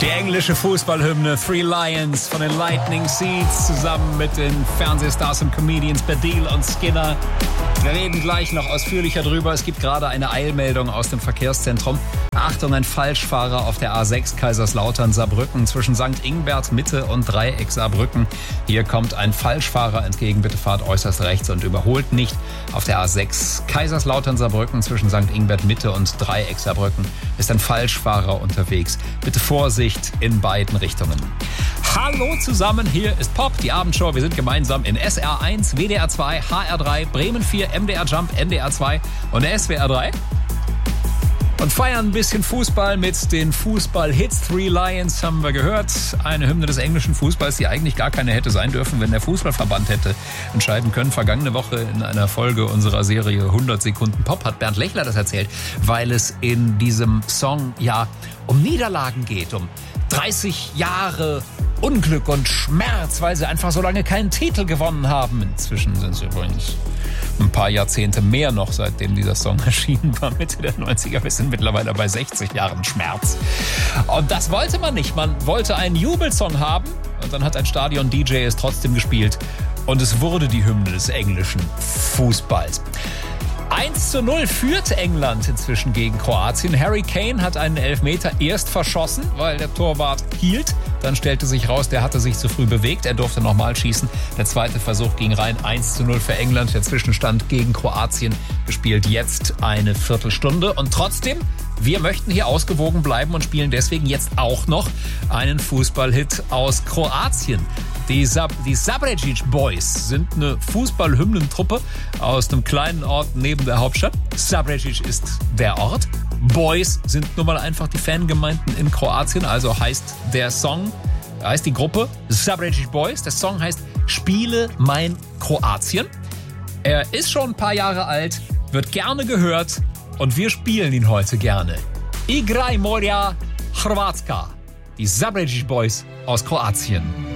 Die englische Fußballhymne Three Lions von den Lightning Seeds zusammen mit den Fernsehstars und Comedians Baddiel und Skinner. Wir reden gleich noch ausführlicher drüber. Es gibt gerade eine Eilmeldung aus dem Verkehrszentrum. Achtung, ein Falschfahrer auf der A6 Kaiserslautern-Saarbrücken zwischen St. Ingbert Mitte und Dreieck Saarbrücken. Hier kommt ein Falschfahrer entgegen. Bitte fahrt äußerst rechts und überholt nicht. Auf der A6 Kaiserslautern-Saarbrücken zwischen St. Ingbert Mitte und Dreieck Saarbrücken ist ein Falschfahrer unterwegs. Bitte Vorsicht in beiden Richtungen. Hallo zusammen, hier ist Pop, die Abendshow. Wir sind gemeinsam in SR1, WDR 2, HR3, Bremen 4, MDR Jump, NDR 2 und der SWR 3. Und feiern ein bisschen Fußball mit den Fußball-Hits. Three Lions haben wir gehört. Eine Hymne des englischen Fußballs, die eigentlich gar keine hätte sein dürfen, wenn der Fußballverband hätte entscheiden können. Vergangene Woche in einer Folge unserer Serie 100 Sekunden Pop hat Bernd Lechler das erzählt, weil es in diesem Song ja um Niederlagen geht, um 30 Jahre Unglück und Schmerz, weil sie einfach so lange keinen Titel gewonnen haben. Inzwischen sind sie übrigens ein paar Jahrzehnte mehr noch, seitdem dieser Song erschienen war, Mitte der 90er. Wir sind mittlerweile bei 60 Jahren Schmerz. Und das wollte man nicht. Man wollte einen Jubelsong haben und dann hat ein Stadion-DJ es trotzdem gespielt. Und es wurde die Hymne des englischen Fußballs. 1:0 führt England inzwischen gegen Kroatien. Harry Kane hat einen Elfmeter erst verschossen, weil der Torwart hielt. Dann stellte sich raus, der hatte sich zu früh bewegt. Er durfte nochmal schießen. Der zweite Versuch ging rein. 1:0 für England. Der Zwischenstand gegen Kroatien gespielt jetzt eine Viertelstunde. Und trotzdem, wir möchten hier ausgewogen bleiben und spielen deswegen jetzt auch noch einen Fußballhit aus Kroatien. Die Zabrecic Boys sind eine Fußballhymnentruppe aus einem kleinen Ort neben der Hauptstadt. Zabrecic ist der Ort. Boys sind nun mal einfach die Fangemeinden in Kroatien, also heißt die Gruppe Zabrecic Boys. Der Song heißt Spiele mein Kroatien. Er ist schon ein paar Jahre alt, wird gerne gehört und wir spielen ihn heute gerne. Igraj moja Hrvatska. Die Zabrecic Boys aus Kroatien.